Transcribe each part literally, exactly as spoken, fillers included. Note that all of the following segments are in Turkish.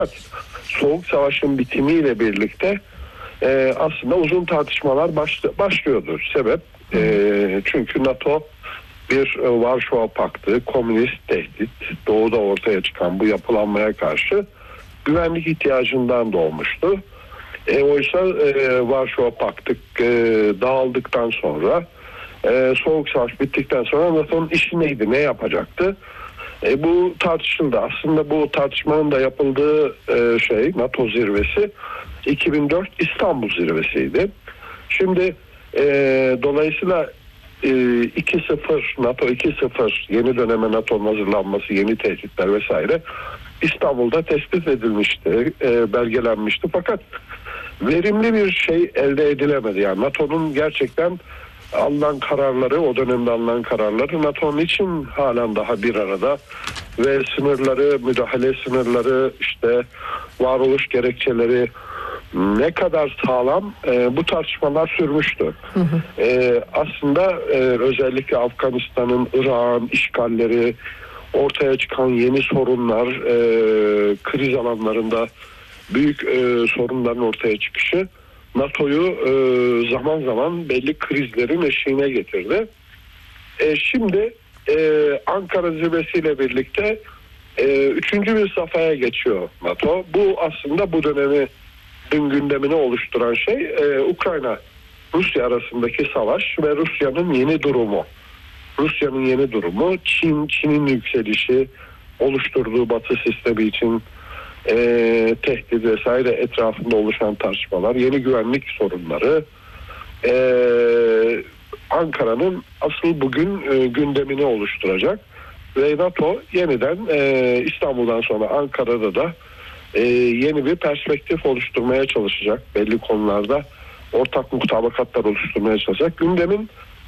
Soğuk Savaş'ın bitimiyle birlikte e, aslında uzun tartışmalar başlı, başlıyordu. Sebep e, çünkü NATO bir e, Varşova Paktı, komünist tehdit, doğuda ortaya çıkan bu yapılanmaya karşı güvenlik ihtiyacından doğmuştu. E, oysa e, Varşova Paktı e, dağıldıktan sonra, e, Soğuk Savaş bittikten sonra NATO'nun işi neydi, ne yapacaktı? E, bu tartışıldı. Aslında bu tartışmanın da yapıldığı e, şey, NATO zirvesi iki bin dört İstanbul zirvesiydi. Şimdi e, dolayısıyla e, iki sıfır NATO iki sıfır yeni döneme NATO'nun hazırlanması, yeni tehditler vesaire İstanbul'da tespit edilmişti, e, belgelenmişti. Fakat verimli bir şey elde edilemedi. Yani NATO'nun gerçekten alınan kararları, o dönemde alınan kararları NATO'nun için halen daha bir arada ve sınırları, müdahale sınırları, işte varoluş gerekçeleri ne kadar sağlam, e, bu tartışmalar sürmüştü. Hı hı. E, aslında e, özellikle Afganistan'ın, Irak'ın işgalleri, ortaya çıkan yeni sorunlar, e, kriz alanlarında büyük e, sorunların ortaya çıkışı NATO'yu e, zaman zaman belli krizlerin eşiğine getirdi. E, şimdi e, Ankara zirvesiyle birlikte e, üçüncü bir safhaya geçiyor NATO. Bu aslında bu dönemi dün gündemini oluşturan şey e, Ukrayna-Rusya arasındaki savaş ve Rusya'nın yeni durumu. Rusya'nın yeni durumu, Çin, Çin'in yükselişi, oluşturduğu Batı sistemi için e, tehdit vesaire etrafında oluşan tartışmalar, yeni güvenlik sorunları, e, Ankara'nın asıl bugün e, gündemini oluşturacak ve NATO yeniden e, İstanbul'dan sonra Ankara'da da e, yeni bir perspektif oluşturmaya çalışacak, belli konularda ortak mutabakatlar oluşturmaya çalışacak. Gündemin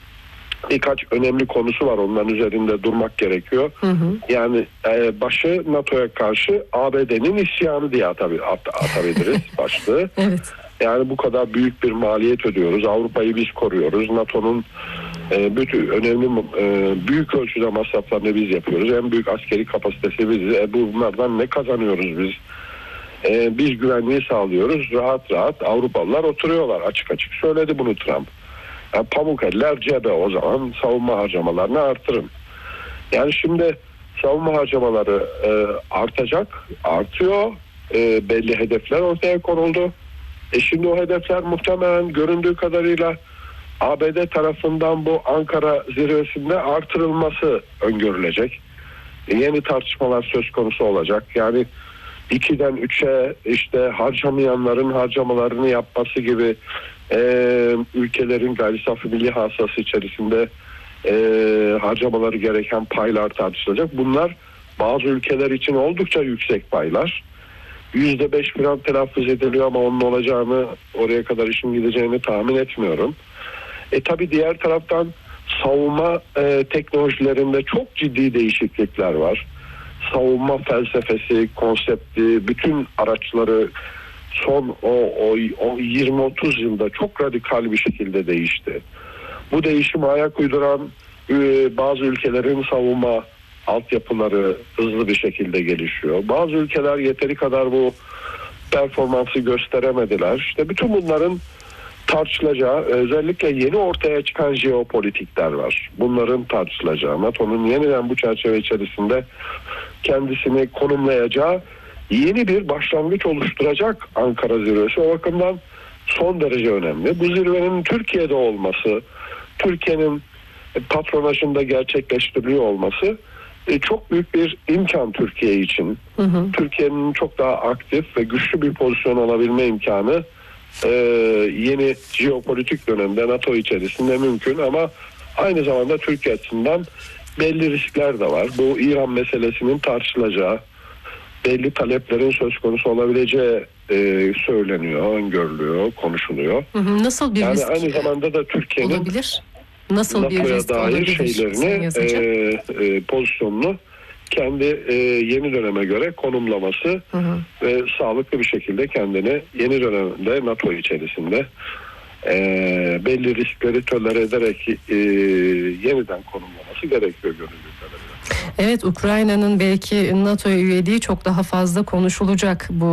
birkaç önemli konusu var, onların üzerinde durmak gerekiyor. Hı hı. Yani e, başı NATO'ya karşı A B D'nin isyanı diye atabi, at, atabiliriz başlığı. Evet. Yani bu kadar büyük bir maliyet ödüyoruz. Avrupa'yı biz koruyoruz. NATO'nun e, bütün önemli e, büyük ölçüde masraflarını biz yapıyoruz. En büyük askeri kapasitesi biziz. E, bunlardan ne kazanıyoruz biz? E, biz güvenliği sağlıyoruz. Rahat rahat Avrupalılar oturuyorlar. Açık açık söyledi bunu Trump. Yani pamuk eller cebe, o zaman savunma harcamalarını artırın. Yani şimdi savunma harcamaları e, artacak, artıyor. E, belli hedefler ortaya konuldu. E şimdi o hedefler muhtemelen göründüğü kadarıyla A B D tarafından bu Ankara zirvesinde artırılması öngörülecek. E, yeni tartışmalar söz konusu olacak. Yani ikiden üçe işte harcamayanların harcamalarını yapması gibi e, ülkelerin gayri safi milli hasılası içerisinde e, harcamaları gereken paylar tartışılacak. Bunlar bazı ülkeler için oldukça yüksek paylar. yüzde beş falan telaffuz ediliyor ama onun olacağını, oraya kadar işin gideceğini tahmin etmiyorum. E tabi diğer taraftan savunma e, teknolojilerinde çok ciddi değişiklikler var. Savunma felsefesi, konsepti, bütün araçları son o, o, o yirmi otuz yılda çok radikal bir şekilde değişti. Bu değişime ayak uyduran e, bazı ülkelerin savunma altyapıları hızlı bir şekilde gelişiyor. Bazı ülkeler yeteri kadar bu performansı gösteremediler. İşte bütün bunların tartışılacağı, özellikle yeni ortaya çıkan jeopolitikler var. Bunların tartışılacağı, NATO'nun yeniden bu çerçeve içerisinde kendisini konumlayacağı yeni bir başlangıç oluşturacak Ankara zirvesi. O bakımdan son derece önemli. Bu zirvenin Türkiye'de olması, Türkiye'nin patronajında gerçekleştiriliyor olması e, çok büyük bir imkan Türkiye için. Hı hı. Türkiye'nin çok daha aktif ve güçlü bir pozisyon alabilme imkanı e, yeni jeopolitik dönemde NATO içerisinde mümkün, ama aynı zamanda Türkiye açısından belli riskler de var. Bu İran meselesinin tartışılacağı, belli taleplerin söz konusu olabileceği e, söyleniyor, öngörülüyor, konuşuluyor. Hı hı. Nasıl bir yani risk aynı zamanda da Türkiye'nin olabilir? Nasıl bir risk dair olabilir şeylerini, e, e, pozisyonunu kendi e, yeni döneme göre konumlaması hı hı. ve sağlıklı bir şekilde kendini yeni dönemde NATO içerisinde e, belli riskleri tolere ederek e, yeniden konumlaması gerekiyor görüldüğü kadarıyla. Evet, Ukrayna'nın belki NATO'ya üyeliği çok daha fazla konuşulacak bu